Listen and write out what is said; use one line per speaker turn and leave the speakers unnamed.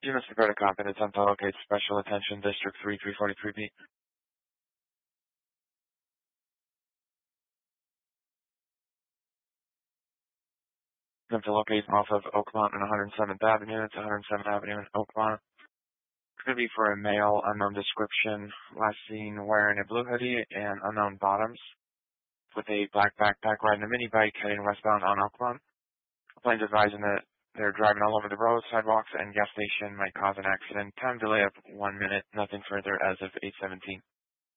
Units to go to Compton, attempt to locate Special Attention District 3343B. Attempt to locate off of Oakmont and 107th Avenue. It's 107th Avenue in Oakmont. It's going to be for a male, unknown description, last seen wearing a blue hoodie and unknown bottoms, with a black backpack riding a mini bike heading westbound on Oakmont. Planes advising that they're driving all over the road, sidewalks, and gas station might cause an accident. Time delay of 1 minute, nothing further as of 8:17.